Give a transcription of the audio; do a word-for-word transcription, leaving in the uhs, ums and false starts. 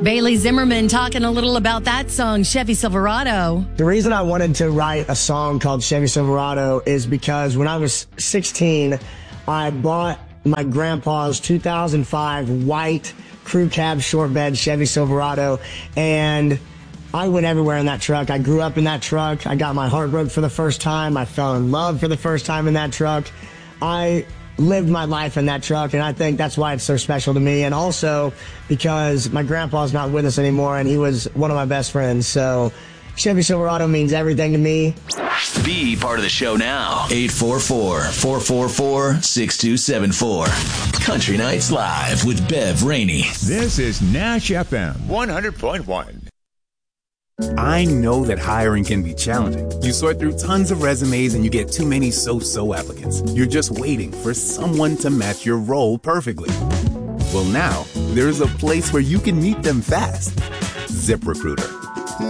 Bailey Zimmerman talking a little about that song, Chevy Silverado. The reason I wanted to write a song called Chevy Silverado is because when I was sixteen, I bought my grandpa's two thousand five white crew cab short bed Chevy Silverado, and I went everywhere in that truck. I grew up in that truck. I got my heart broke for the first time. I fell in love for the first time in that truck. I lived my life in that truck, and I think that's why it's so special to me. And also because my grandpa's not with us anymore, and he was one of my best friends. So Chevy Silverado means everything to me. Be part of the show now. eight four four, four four four, six two seven four. Country Nights Live with Bev Rainey. This is Nash F M one hundred point one. I know that hiring can be challenging. You sort through tons of resumes and you get too many so-so applicants. You're just waiting for someone to match your role perfectly. Well, now, there's a place where you can meet them fast. ZipRecruiter.